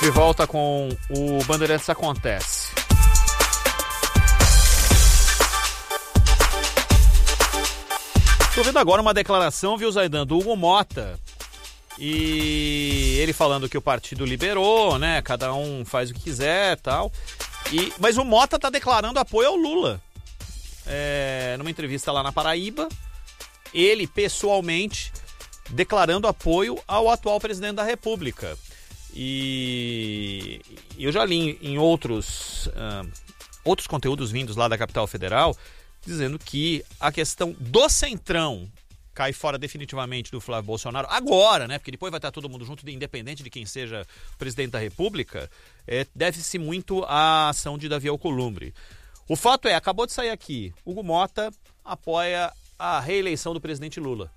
De volta com o Bandeirantes Acontece. Estou vendo agora uma declaração, viu, Zaidan, do Hugo Motta. E ele falando que o partido liberou, né? Cada um faz o que quiser e tal. Mas o Motta está declarando apoio ao Lula. Numa entrevista lá na Paraíba, ele pessoalmente declarando apoio ao atual presidente da República. E eu já li em outros conteúdos vindos lá da capital federal, dizendo que a questão do Centrão cai fora definitivamente do Flávio Bolsonaro, agora, né? Porque depois vai estar todo mundo junto, independente de quem seja o presidente da República, deve-se muito à ação de Davi Alcolumbre. O fato é, acabou de sair aqui, Hugo Motta apoia a reeleição do presidente Lula.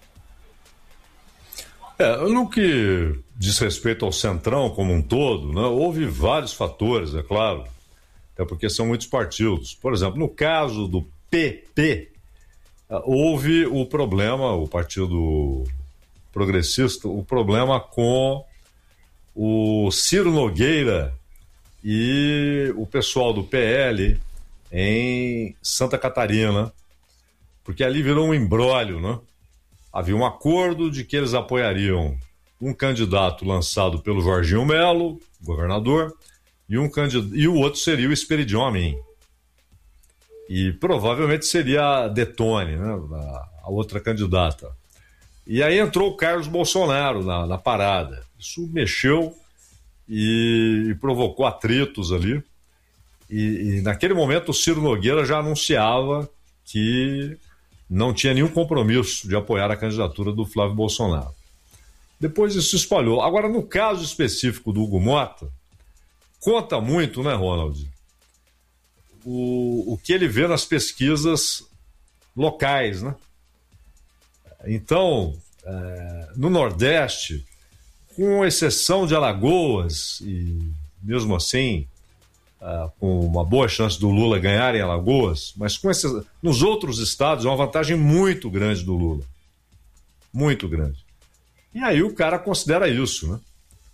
No que diz respeito ao Centrão como um todo, né, houve vários fatores, é claro, até porque são muitos partidos. Por exemplo, no caso do PP, houve o problema, o Partido Progressista, o problema com o Ciro Nogueira e o pessoal do PL em Santa Catarina, porque ali virou um imbróglio, né? Havia um acordo de que eles apoiariam um candidato lançado pelo Jorginho Melo, governador, e o outro seria o Esperidion Amin. E provavelmente seria a Detone, né, a outra candidata. E aí entrou o Carlos Bolsonaro na parada. Isso mexeu e provocou atritos ali. E naquele momento o Ciro Nogueira já anunciava que não tinha nenhum compromisso de apoiar a candidatura do Flávio Bolsonaro. Depois isso se espalhou. Agora, no caso específico do Hugo Motta, conta muito, né, Ronald, o que ele vê nas pesquisas locais, né? Então, no Nordeste, com exceção de Alagoas, e mesmo assim, com uma boa chance do Lula ganhar em Alagoas, mas nos outros estados é uma vantagem muito grande do Lula. Muito grande. E aí o cara considera isso, né?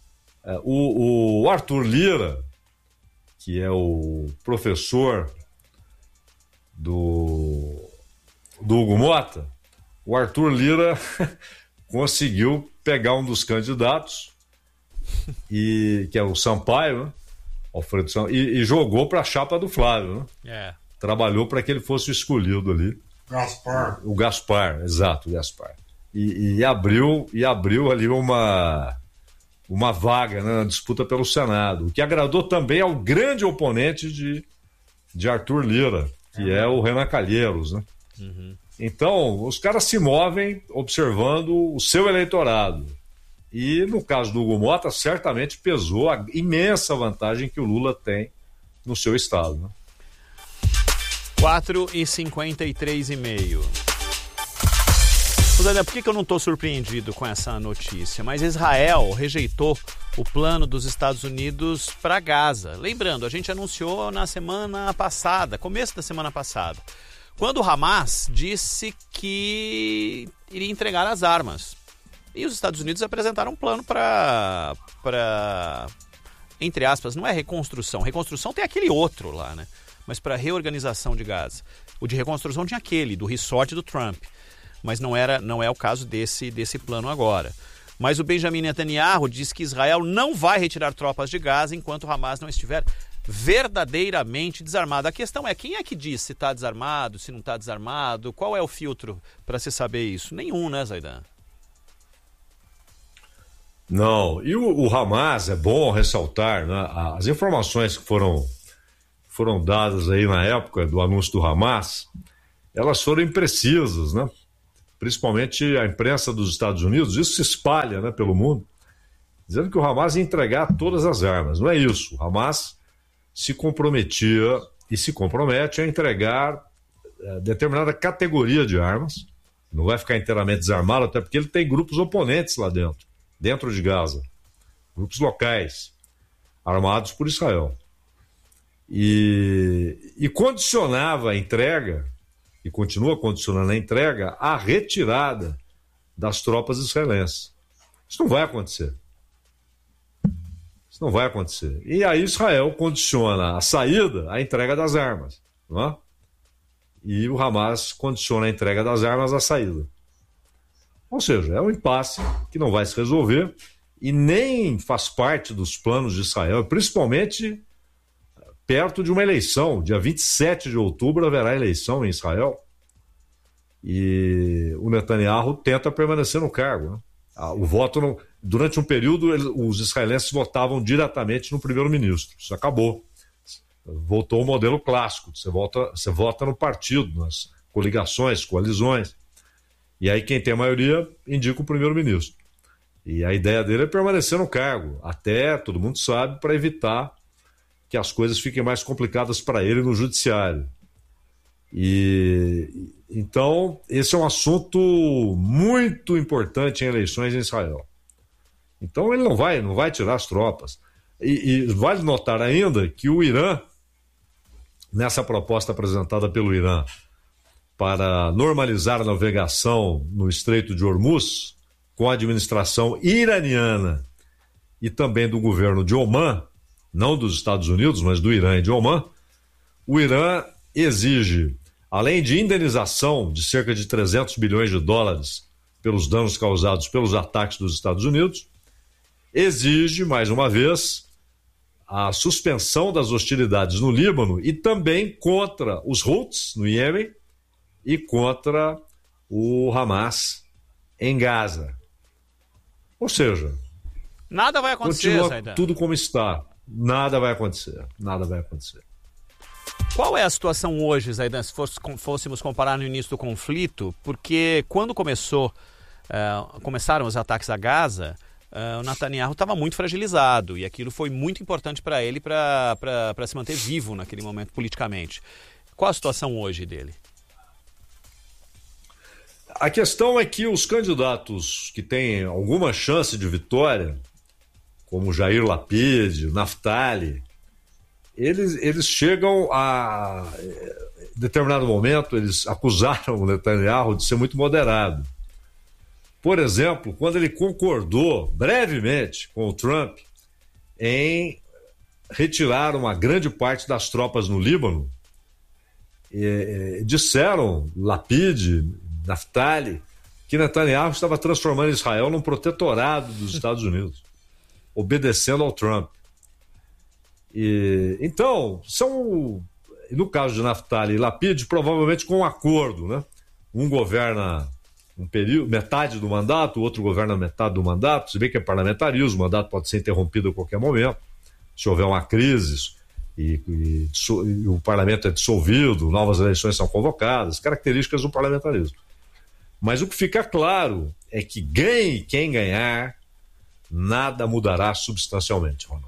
O Arthur Lira, que é o professor do Hugo Motta, o Arthur Lira conseguiu pegar um dos candidatos, que é o Sampaio, né? Alfredo Sampaio, e jogou para a chapa do Flávio, né? Trabalhou para que ele fosse o escolhido ali. Gaspar. O Gaspar, exato, o Gaspar. E abriu ali uma vaga, né, na disputa pelo Senado, o que agradou também ao grande oponente de Arthur Lira, que é o Renan Calheiros, né? Uhum. Então, os caras se movem observando o seu eleitorado. E no caso do Hugo Motta, certamente pesou a imensa vantagem que o Lula tem no seu estado, né? 4h53,5. Por que eu não estou surpreendido com essa notícia? Mas Israel rejeitou o plano dos Estados Unidos para Gaza. Lembrando, a gente anunciou na semana passada, começo da semana passada, quando o Hamas disse que iria entregar as armas. E os Estados Unidos apresentaram um plano para, entre aspas, não é reconstrução. Reconstrução tem aquele outro lá, né? Mas para reorganização de Gaza. O de reconstrução tinha aquele, do resort do Trump. Mas não é o caso desse plano agora. Mas o Benjamin Netanyahu diz que Israel não vai retirar tropas de Gaza enquanto o Hamas não estiver verdadeiramente desarmado. A questão é, quem é que diz se está desarmado, se não está desarmado? Qual é o filtro para se saber isso? Nenhum, né, Zaidan? Não, e o Hamas, é bom ressaltar, né, as informações que foram dadas aí na época do anúncio do Hamas, elas foram imprecisas, né? Principalmente a imprensa dos Estados Unidos, isso se espalha, né, pelo mundo, dizendo que o Hamas ia entregar todas as armas. Não é isso. O Hamas se comprometia e se compromete a entregar determinada categoria de armas. Não vai ficar inteiramente desarmado, até porque ele tem grupos oponentes lá dentro de Gaza, grupos locais, armados por Israel. E condicionava a entrega, e continua condicionando a entrega, à retirada das tropas israelenses. Isso não vai acontecer. Isso não vai acontecer. E aí Israel condiciona a saída à entrega das armas, não é? E o Hamas condiciona a entrega das armas à saída. Ou seja, é um impasse que não vai se resolver e nem faz parte dos planos de Israel, principalmente perto de uma eleição. Dia 27 de outubro haverá eleição em Israel e o Netanyahu tenta permanecer no cargo, né? O voto não... Durante um período, os israelenses votavam diretamente no primeiro-ministro. Isso acabou. Voltou ao modelo clássico. Você vota no partido, nas coligações, coalizões. E aí quem tem a maioria indica o primeiro-ministro. E a ideia dele é permanecer no cargo, até, todo mundo sabe, para evitar que as coisas fiquem mais complicadas para ele no judiciário. Então, esse é um assunto muito importante em eleições em Israel. Então ele não vai tirar as tropas. E vale notar ainda que o Irã, nessa proposta apresentada pelo Irã para normalizar a navegação no Estreito de Hormuz, com a administração iraniana e também do governo de Omã, não dos Estados Unidos, mas do Irã e de Omã, o Irã exige, além de indenização de cerca de 300 bilhões de dólares pelos danos causados pelos ataques dos Estados Unidos, exige, mais uma vez, a suspensão das hostilidades no Líbano e também contra os Houthis no Iêmen e contra o Hamas em Gaza. Ou seja, nada vai acontecer, continua Zaidan. Tudo como está. Nada vai acontecer. Nada vai acontecer. Qual é a situação hoje, Zaidan, se fôssemos comparar no início do conflito? Porque quando começaram os ataques a Gaza, o Netanyahu estava muito fragilizado e aquilo foi muito importante para ele para se manter vivo naquele momento politicamente. Qual a situação hoje dele? A questão é que os candidatos que têm alguma chance de vitória, como Jair Lapid, Naftali, eles chegam a determinado momento, eles acusaram o Netanyahu de ser muito moderado. Por exemplo, quando ele concordou brevemente com o Trump em retirar uma grande parte das tropas no Líbano, disseram Lapid, Naftali, que Netanyahu estava transformando Israel num protetorado dos Estados Unidos, obedecendo ao Trump. Então, no caso de Naftali e Lapid, provavelmente com um acordo, né? Um governa um período, metade do mandato, o outro governa metade do mandato, se bem que é parlamentarismo, o mandato pode ser interrompido a qualquer momento, se houver uma crise e o parlamento é dissolvido, novas eleições são convocadas, características do parlamentarismo. Mas o que fica claro é que ganhe quem ganhar, nada mudará substancialmente, Ronald.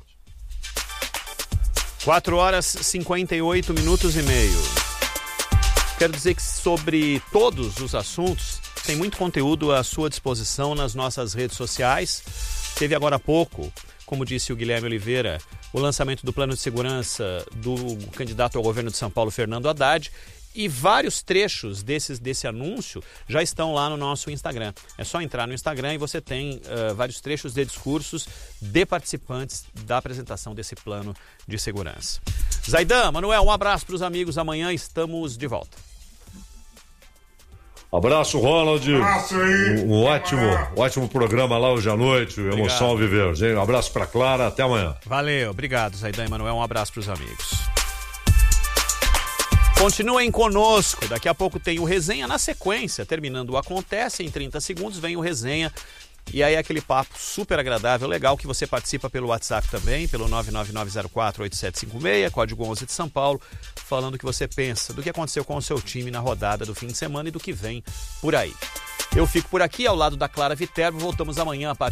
4h58 Quero dizer que sobre todos os assuntos, tem muito conteúdo à sua disposição nas nossas redes sociais. Teve agora há pouco, como disse o Guilherme Oliveira, o lançamento do plano de segurança do candidato ao governo de São Paulo, Fernando Haddad, e vários trechos desse anúncio já estão lá no nosso Instagram. É só entrar no Instagram e você tem vários trechos de discursos de participantes da apresentação desse plano de segurança. Zaidan, Manuel, um abraço para os amigos. Amanhã estamos de volta. Abraço, Ronald. Abraço aí. Um ótimo programa lá hoje à noite. Obrigado. Emoção ao viver. Um abraço para Clara. Até amanhã. Valeu. Obrigado, Zaidan e Manuel. Um abraço para os amigos. Continuem conosco. Daqui a pouco tem o Resenha na sequência. Terminando o Acontece, em 30 segundos vem o Resenha. E aí aquele papo super agradável, legal, que você participa pelo WhatsApp também, pelo 999048756, código 11 de São Paulo, falando o que você pensa do que aconteceu com o seu time na rodada do fim de semana e do que vem por aí. Eu fico por aqui, ao lado da Clara Viterbo. Voltamos amanhã a partir